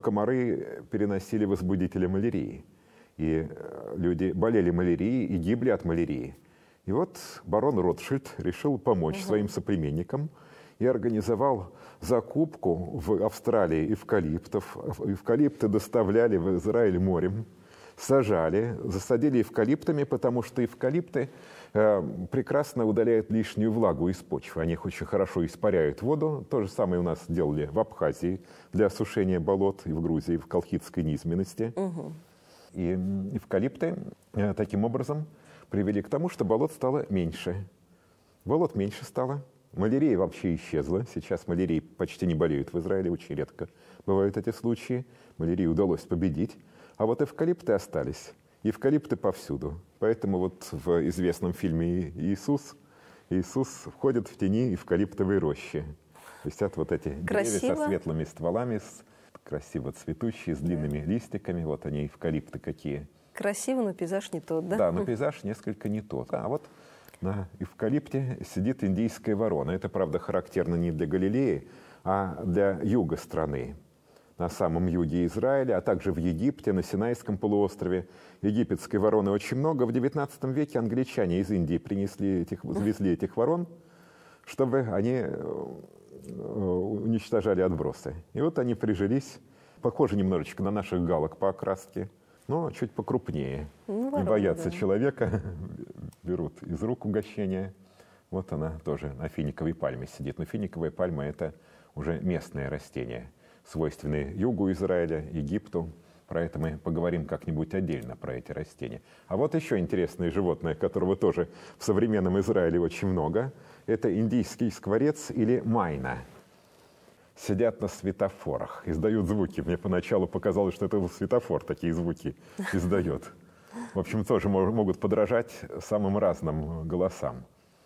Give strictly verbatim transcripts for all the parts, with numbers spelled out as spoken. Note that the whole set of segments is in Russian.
Комары переносили возбудители малярии. И люди болели малярией и гибли от малярии. И вот барон Ротшильд решил помочь угу. своим соплеменникам и организовал закупку в Австралии эвкалиптов. Эвкалипты доставляли в Израиль морем, сажали, засадили эвкалиптами, потому что эвкалипты э, прекрасно удаляют лишнюю влагу из почвы. Они очень хорошо испаряют воду. То же самое у нас делали в Абхазии для осушения болот и в Грузии, в колхидской низменности. Угу. И эвкалипты э, таким образом привели к тому, что болот стало меньше. Болот меньше стало. Малярия вообще исчезла. Сейчас малярией почти не болеют в Израиле, очень редко бывают эти случаи. Малярию удалось победить. А вот эвкалипты остались. Эвкалипты повсюду. Поэтому вот в известном фильме «Иисус» Иисус входит в тени эвкалиптовой рощи. Висят вот эти Красиво. Деревья со светлыми стволами, с, красиво цветущие, с длинными да. листиками. Вот они, эвкалипты какие. Красиво, но пейзаж не тот, да? Да, но пейзаж несколько не тот. А вот на эвкалипте сидит индийская ворона. Это, правда, характерно не для Галилеи, а для юга страны. На самом юге Израиля, а также в Египте, на Синайском полуострове. Египетской вороны очень много. В девятнадцатом веке англичане из Индии принесли этих, завезли этих ворон, чтобы они уничтожали отбросы. И вот они прижились, похожи немножечко на наших галок по окраске, но чуть покрупнее. Ну, ворона, не боятся да. человека, берут из рук угощение. Вот она тоже на финиковой пальме сидит. Но финиковая пальма – это уже местное растение, свойственные югу Израиля, Египту. Про это мы поговорим как-нибудь отдельно, про эти растения. А вот еще интересное животное, которого тоже в современном Израиле очень много. Это индийский скворец или майна. Сидят на светофорах, издают звуки. Мне поначалу показалось, что это светофор такие звуки издает. В общем, тоже могут подражать самым разным голосам.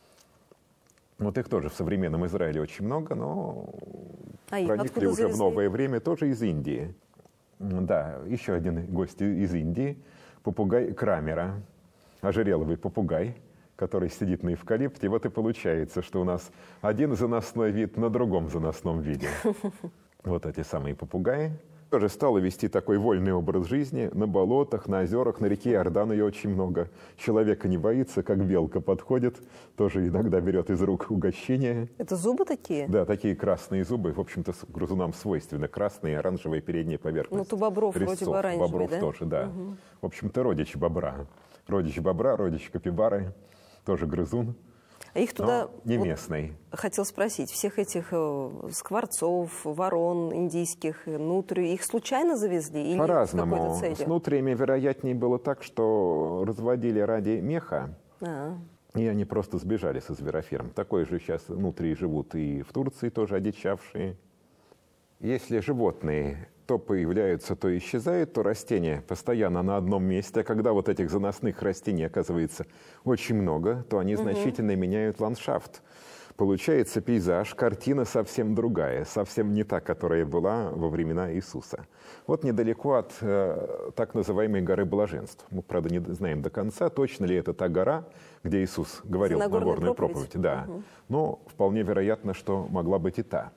Вот их тоже в современном Израиле очень много, но а проникли уже в новое время, тоже из Индии. Да, еще один гость из Индии, попугай Крамера, ожереловый попугай, который сидит на эвкалипте. Вот и получается, что у нас один заносной вид на другом заносном виде. Вот эти самые попугаи. Тоже стала вести такой вольный образ жизни на болотах, на озерах, на реке Иордан ее очень много. Человека не боится, как белка подходит, тоже иногда берет из рук угощение. Это зубы такие? Да, такие красные зубы. В общем-то, грызунам свойственны красные, оранжевые передние поверхности. Ну, у бобров резцов. вроде бы оранжевый, бобров да? тоже, да. Угу. В общем-то, родич бобра. Родич бобра, родич капибары, тоже грызун. А их туда, не местный. Вот, хотел спросить, всех этих э, скворцов, ворон индийских, нутрий, их случайно завезли? Или по-разному. С нутриями, вероятнее, было так, что разводили ради меха, А-а. и они просто сбежали со звероферм. Такое же сейчас нутрии живут и в Турции, тоже одичавшие. Если животные то появляются, то исчезают, то растения постоянно на одном месте. А когда вот этих заносных растений оказывается очень много, то они угу. значительно меняют ландшафт. Получается пейзаж, картина совсем другая, совсем не та, которая была во времена Иисуса. Вот недалеко от э, так называемой горы Блаженств. Мы, правда, не знаем до конца, точно ли это та гора, где Иисус говорил Нагорную, Нагорную проповедь. проповедь. Да. Угу. Но вполне вероятно, что могла быть и та.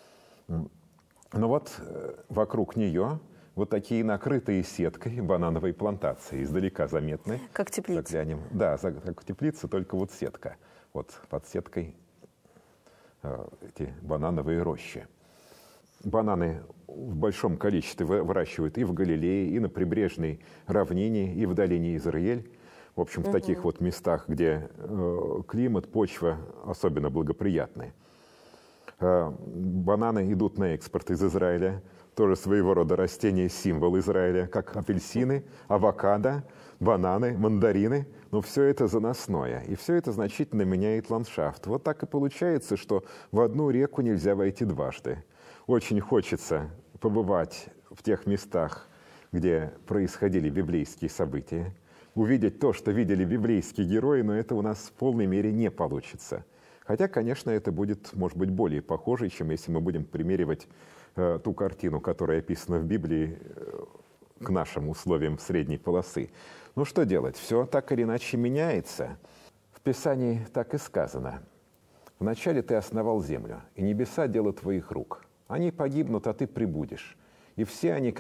Но вот вокруг нее вот такие накрытые сеткой банановые плантации, издалека заметны. Как теплица. Заглянем. Да, как теплица, только вот сетка. Вот под сеткой э, эти банановые рощи. Бананы в большом количестве выращивают и в Галилее, и на прибрежной равнине, и в долине Израиль. В общем, в угу. таких вот местах, где э, климат, почва особенно благоприятные. Бананы идут на экспорт из Израиля, тоже своего рода растения, символ Израиля, как апельсины, авокадо, бананы, мандарины. Но все это заносное, и все это значительно меняет ландшафт. Вот так и получается, что в одну реку нельзя войти дважды. Очень хочется побывать в тех местах, где происходили библейские события, увидеть то, что видели библейские герои, но это у нас в полной мере не получится. Хотя, конечно, это будет, может быть, более похоже, чем если мы будем примеривать э, ту картину, которая описана в Библии, э, к нашим условиям средней полосы. Ну что делать? Все так или иначе меняется. В Писании так и сказано. «Вначале ты основал землю, и небеса – дело твоих рук. Они погибнут, а ты прибудешь. И все они,